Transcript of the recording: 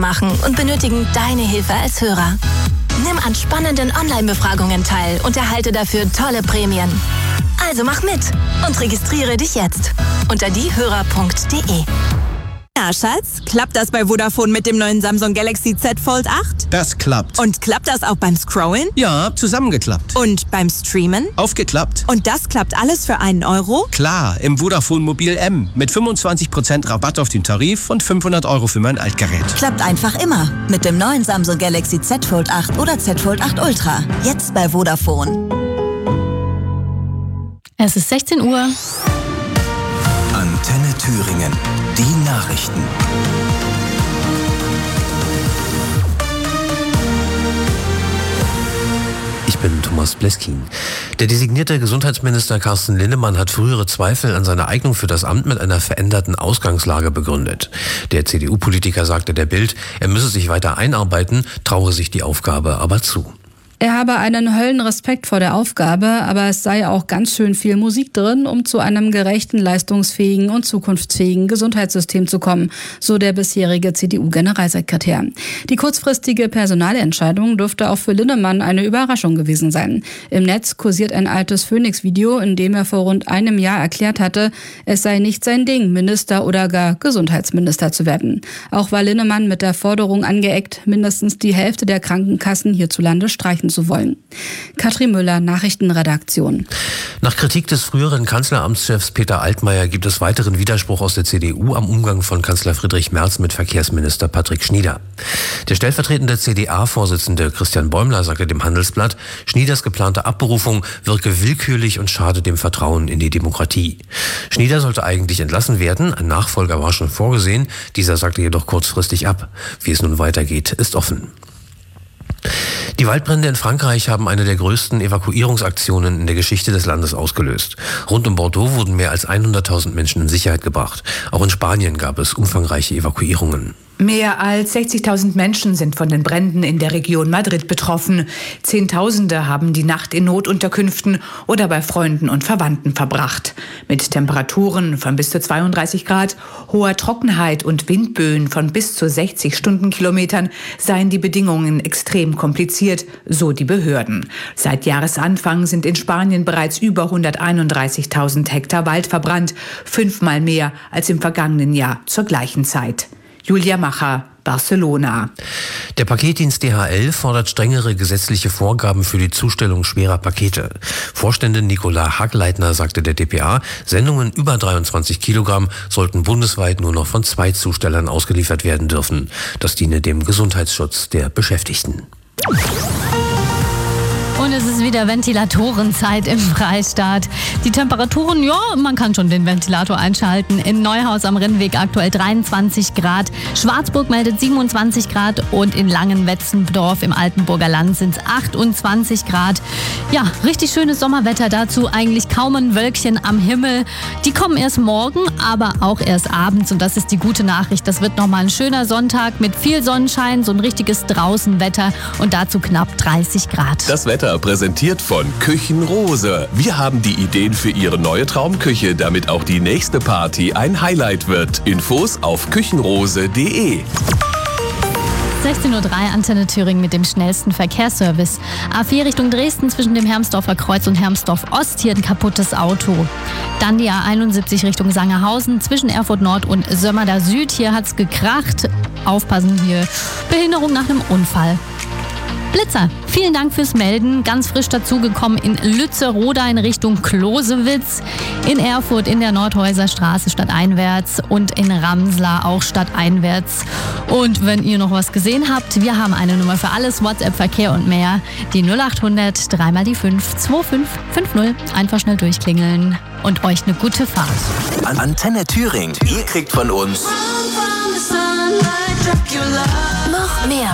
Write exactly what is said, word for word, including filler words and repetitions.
machen und benötigen deine Hilfe als Hörer. Nimm an spannenden Online-Befragungen teil und erhalte dafür tolle Prämien. Also mach mit und registriere dich jetzt unter diehörer punkt de. Ja, Schatz, klappt das bei Vodafone mit dem neuen Samsung Galaxy Z Fold acht? Das klappt. Und klappt das auch beim Scrollen? Ja, zusammengeklappt. Und beim Streamen? Aufgeklappt. Und das klappt alles für einen Euro? Klar, im Vodafone Mobil M mit fünfundzwanzig Prozent Rabatt auf den Tarif und fünfhundert Euro für mein Altgerät. Klappt einfach immer mit dem neuen Samsung Galaxy Z Fold acht oder Z Fold acht Ultra. Jetzt bei Vodafone. Es ist sechzehn Uhr. Antenne Thüringen. Die Nachrichten. Ich bin Thomas Bleskin. Der designierte Gesundheitsminister Carsten Linnemann hat frühere Zweifel an seiner Eignung für das Amt mit einer veränderten Ausgangslage begründet. Der C D U-Politiker sagte der Bild, er müsse sich weiter einarbeiten, traue sich die Aufgabe aber zu. Er habe einen Höllenrespekt vor der Aufgabe, aber es sei auch ganz schön viel Musik drin, um zu einem gerechten, leistungsfähigen und zukunftsfähigen Gesundheitssystem zu kommen, so der bisherige C D U-Generalsekretär. Die kurzfristige Personalentscheidung dürfte auch für Linnemann eine Überraschung gewesen sein. Im Netz kursiert ein altes Phoenix-Video, in dem er vor rund einem Jahr erklärt hatte, es sei nicht sein Ding, Minister oder gar Gesundheitsminister zu werden. Auch war Linnemann mit der Forderung angeeckt, mindestens die Hälfte der Krankenkassen hierzulande streichen zu wollen. Katrin Müller, Nachrichtenredaktion. Nach Kritik des früheren Kanzleramtschefs Peter Altmaier gibt es weiteren Widerspruch aus der C D U am Umgang von Kanzler Friedrich Merz mit Verkehrsminister Patrick Schnieder. Der stellvertretende C D A-Vorsitzende Christian Bäumler sagte dem Handelsblatt, Schnieders geplante Abberufung wirke willkürlich und schade dem Vertrauen in die Demokratie. Schnieder sollte eigentlich entlassen werden, ein Nachfolger war schon vorgesehen, dieser sagte jedoch kurzfristig ab. Wie es nun weitergeht, ist offen. Die Waldbrände in Frankreich haben eine der größten Evakuierungsaktionen in der Geschichte des Landes ausgelöst. Rund um Bordeaux wurden mehr als hunderttausend Menschen in Sicherheit gebracht. Auch in Spanien gab es umfangreiche Evakuierungen. Mehr als sechzigtausend Menschen sind von den Bränden in der Region Madrid betroffen. Zehntausende haben die Nacht in Notunterkünften oder bei Freunden und Verwandten verbracht. Mit Temperaturen von bis zu zweiunddreißig Grad, hoher Trockenheit und Windböen von bis zu sechzig Stundenkilometern seien die Bedingungen extrem kompliziert, so die Behörden. Seit Jahresanfang sind in Spanien bereits über hunderteinunddreißigtausend Hektar Wald verbrannt, fünfmal mehr als im vergangenen Jahr zur gleichen Zeit. Julia Macher, Barcelona. Der Paketdienst D H L fordert strengere gesetzliche Vorgaben für die Zustellung schwerer Pakete. Vorständin Nicola Hagleitner sagte der D P A, Sendungen über dreiundzwanzig Kilogramm sollten bundesweit nur noch von zwei Zustellern ausgeliefert werden dürfen. Das diene dem Gesundheitsschutz der Beschäftigten. Und es ist wieder Ventilatorenzeit im Freistaat. Die Temperaturen, ja, man kann schon den Ventilator einschalten. In Neuhaus am Rinnweg aktuell dreiundzwanzig Grad. Schwarzburg meldet siebenundzwanzig Grad und in Langenwetzendorf im Altenburger Land sind es achtundzwanzig Grad. Ja, richtig schönes Sommerwetter dazu. Eigentlich kaum ein Wölkchen am Himmel. Die kommen erst morgen, aber auch erst abends. Und das ist die gute Nachricht. Das wird nochmal ein schöner Sonntag mit viel Sonnenschein, so ein richtiges Draußenwetter und dazu knapp dreißig Grad. Das Wetter präsentiert von Küchenrose. Wir haben die Ideen für Ihre neue Traumküche, damit auch die nächste Party ein Highlight wird. Infos auf küchenrose punkt de. sechzehn Uhr drei Antenne Thüringen mit dem schnellsten Verkehrsservice. A vier Richtung Dresden zwischen dem Hermsdorfer Kreuz und Hermsdorf Ost, hier ein kaputtes Auto. Dann die A einundsiebzig Richtung Sangerhausen zwischen Erfurt Nord und Sömmerda Süd. Hier hat's gekracht. Aufpassen hier. Behinderung nach einem Unfall. Blitzer, vielen Dank fürs Melden. Ganz frisch dazugekommen in Lützeroda in Richtung Klosewitz, in Erfurt in der Nordhäuser Straße stadteinwärts und in Ramslar auch stadteinwärts. Und wenn ihr noch was gesehen habt, wir haben eine Nummer für alles, WhatsApp, Verkehr und mehr. Die null acht hundert, dreimal die fünf, zwei fünf fünf null. Einfach schnell durchklingeln und euch eine gute Fahrt. An Antenne Thüringen, ihr kriegt von uns Noch mehr